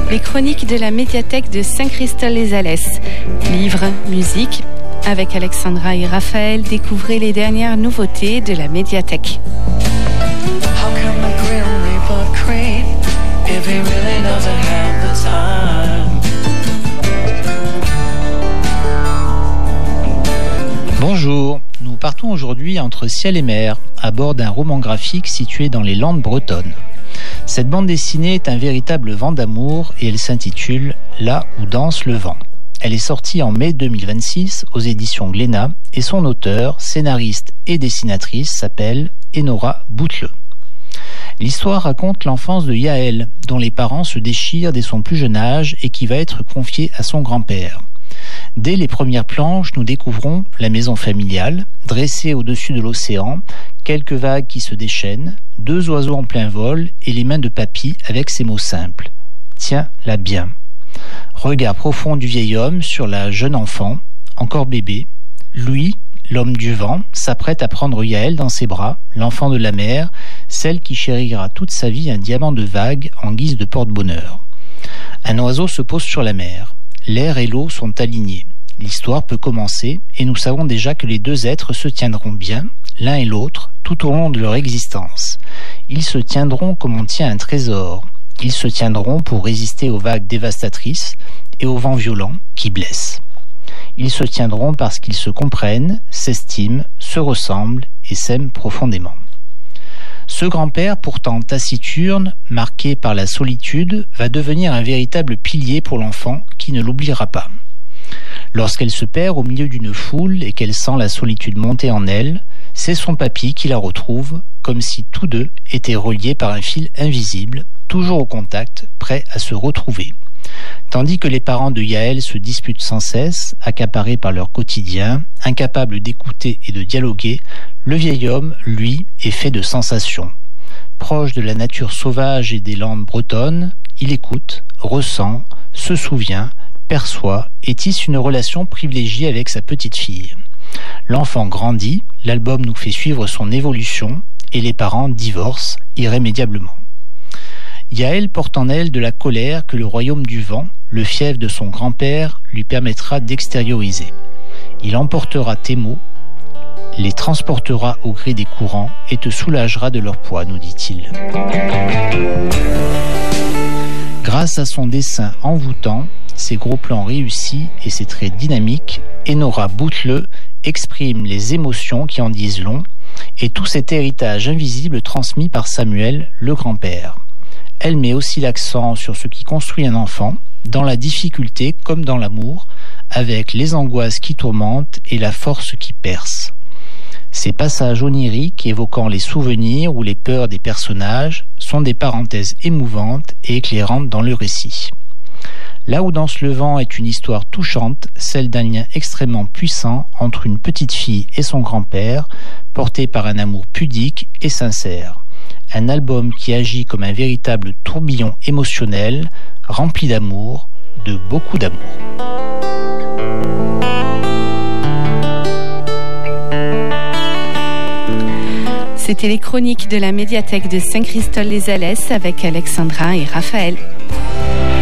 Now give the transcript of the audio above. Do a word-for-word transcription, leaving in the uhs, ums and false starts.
Les chroniques de la médiathèque de Saint-Christol-les-Alès. Livres, musique. Avec Alexandra et Raphaël, découvrez les dernières nouveautés de la médiathèque. How can the grim reaper creep if he really doesn't have the time? Bonjour, nous partons aujourd'hui entre ciel et mer, à bord d'un roman graphique situé dans les Landes bretonnes. Cette bande dessinée est un véritable vent d'amour et elle s'intitule « Là où danse le vent ». Elle est sortie en mai deux mille vingt-six aux éditions Glénat et son auteur, scénariste et dessinatrice s'appelle Enora Boutleux. L'histoire raconte l'enfance de Yaël, dont les parents se déchirent dès son plus jeune âge et qui va être confiée à son grand-père. Dès les premières planches, nous découvrons la maison familiale, dressée au-dessus de l'océan, quelques vagues qui se déchaînent, deux oiseaux en plein vol et les mains de papy avec ces mots simples. « Tiens-la bien ». Regard profond du vieil homme sur la jeune enfant, encore bébé. Lui, l'homme du vent, s'apprête à prendre Yaël dans ses bras, l'enfant de la mer, celle qui chérira toute sa vie un diamant de vague en guise de porte-bonheur. Un oiseau se pose sur la mer. L'air et l'eau sont alignés. L'histoire peut commencer et nous savons déjà que les deux êtres se tiendront bien, l'un et l'autre, tout au long de leur existence. Ils se tiendront comme on tient un trésor. Ils se tiendront pour résister aux vagues dévastatrices et aux vents violents qui blessent. Ils se tiendront parce qu'ils se comprennent, s'estiment, se ressemblent et s'aiment profondément. Ce grand-père, pourtant taciturne, marqué par la solitude, va devenir un véritable pilier pour l'enfant qui ne l'oubliera pas. Lorsqu'elle se perd au milieu d'une foule et qu'elle sent la solitude monter en elle, c'est son papy qui la retrouve, comme si tous deux étaient reliés par un fil invisible, toujours au contact, prêts à se retrouver. Tandis que les parents de Yaël se disputent sans cesse, accaparés par leur quotidien, incapables d'écouter et de dialoguer, le vieil homme, lui, est fait de sensations. Proche de la nature sauvage et des landes bretonnes, il écoute, ressent, se souvient, perçoit et tisse une relation privilégiée avec sa petite fille. L'enfant grandit, l'album nous fait suivre son évolution et les parents divorcent irrémédiablement. Yaël porte en elle de la colère que le royaume du vent, le fief de son grand-père, lui permettra d'extérioriser. Il emportera tes mots, les transportera au gré des courants et te soulagera de leur poids, nous dit-il. Grâce à son dessin envoûtant, ses gros plans réussis et ses traits dynamiques, Enora Boutleux exprime les émotions qui en disent long et tout cet héritage invisible transmis par Samuel, le grand-père. Elle met aussi l'accent sur ce qui construit un enfant, dans la difficulté comme dans l'amour, avec les angoisses qui tourmentent et la force qui perce. Ces passages oniriques évoquant les souvenirs ou les peurs des personnages sont des parenthèses émouvantes et éclairantes dans le récit. Là où danse le vent est une histoire touchante, celle d'un lien extrêmement puissant entre une petite fille et son grand-père, porté par un amour pudique et sincère. Un album qui agit comme un véritable tourbillon émotionnel, rempli d'amour, de beaucoup d'amour. C'était les chroniques de la médiathèque de Saint-Christol-les-Alès avec Alexandra et Raphaël.